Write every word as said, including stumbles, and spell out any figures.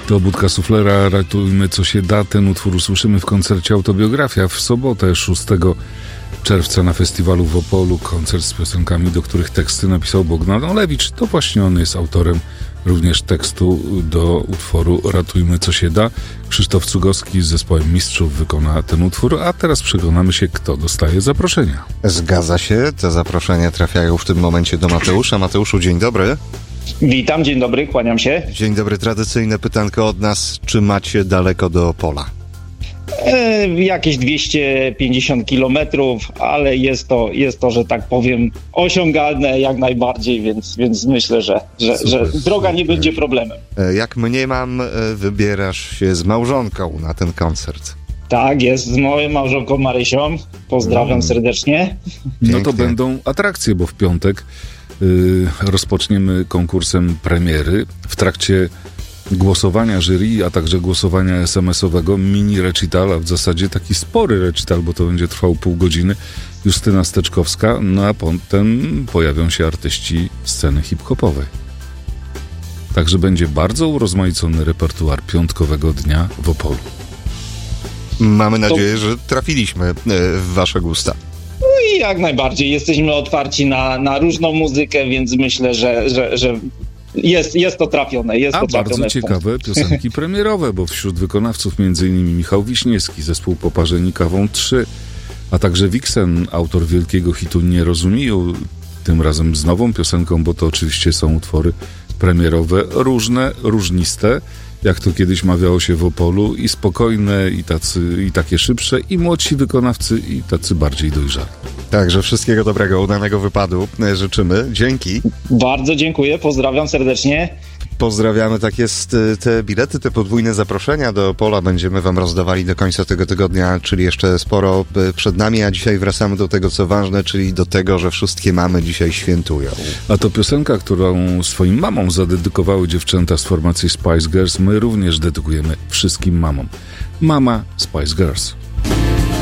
To Budka Suflera, ratujmy co się da. Ten utwór usłyszymy w koncercie Autobiografia w sobotę szóstego czerwca na festiwalu w Opolu. Koncert z piosenkami, do których teksty napisał Bogdan Olewicz. To właśnie on jest autorem również tekstu do utworu Ratujmy co się da. Krzysztof Cugowski z zespołem Mistrzów wykona ten utwór, a teraz przekonamy się, kto dostaje zaproszenia. Zgadza się, te zaproszenia trafiają w tym momencie do Mateusza. Mateuszu, dzień dobry. Witam, dzień dobry, kłaniam się. Dzień dobry, tradycyjne pytanko od nas. Czy macie daleko do Opola? E, jakieś dwieście pięćdziesiąt kilometrów, ale jest to, jest to, że tak powiem, osiągalne jak najbardziej, więc, więc myślę, że, że, super, że droga nie będzie problemem. Jak mniemam, wybierasz się z małżonką na ten koncert. Tak, jest z moją małżonką Marysią. Pozdrawiam hmm. serdecznie. No to Pięknie. Będą atrakcje, bo w piątek yy, rozpoczniemy konkursem premiery. W trakcie głosowania jury, a także głosowania es em esowego mini recital, a w zasadzie taki spory recital, bo to będzie trwał pół godziny, Justyna Steczkowska, no a potem pojawią się artyści sceny hip-hopowej. Także będzie bardzo urozmaicony repertuar piątkowego dnia w Opolu. Mamy nadzieję, to... że trafiliśmy w wasze gusta. No i jak najbardziej. Jesteśmy otwarci na, na różną muzykę, więc myślę, że, że, że Jest, jest to trafione. Jest A to bardzo trafione ciekawe piosenki premierowe, bo wśród wykonawców między innymi Michał Wiśniewski, zespół Poparzeni Kawą trzy, a także Wixen, autor wielkiego hitu Nie rozumieją, tym razem z nową piosenką, bo to oczywiście są utwory premierowe, różne, różniste, jak to kiedyś mawiało się w Opolu, i spokojne, i, tacy, i takie szybsze, i młodsi wykonawcy, i tacy bardziej dojrzali. Także wszystkiego dobrego, udanego wypadu życzymy. Dzięki. Bardzo dziękuję, pozdrawiam serdecznie. Pozdrawiamy, tak jest. Te bilety, te podwójne zaproszenia do Opola będziemy wam rozdawali do końca tego tygodnia, czyli jeszcze sporo przed nami, a dzisiaj wracamy do tego, co ważne, czyli do tego, że wszystkie mamy dzisiaj świętują. A to piosenka, którą swoim mamom zadedykowały dziewczęta z formacji Spice Girls, my również dedykujemy wszystkim mamom. Mama Spice Girls.